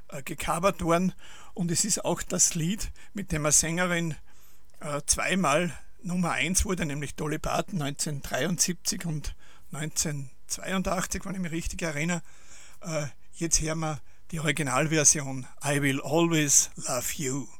gecovert worden. Und es ist auch das Lied, mit dem eine Sängerin zweimal Nummer 1 wurde, nämlich Dolly Parton 1973 und 1982, wenn ich mich richtig erinnere. Jetzt hören wir die Originalversion I Will Always Love You.